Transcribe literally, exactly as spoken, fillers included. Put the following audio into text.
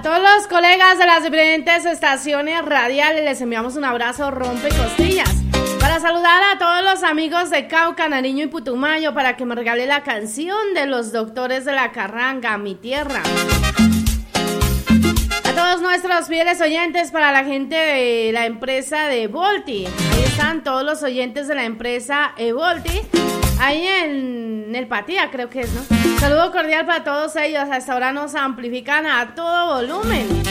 todos los colegas de las diferentes estaciones radiales les enviamos un abrazo rompe costillas. Para saludar a todos los amigos de Cauca, Nariño y Putumayo para que me regale la canción de los doctores de la Carranga, mi tierra. A todos nuestros fieles oyentes, para la gente de la empresa de Volti. Ahí están todos los oyentes de la empresa eh, Volti. Ahí en el Patía, creo que es, ¿no? Saludo cordial para todos ellos. Hasta ahora nos amplifican a todo volumen.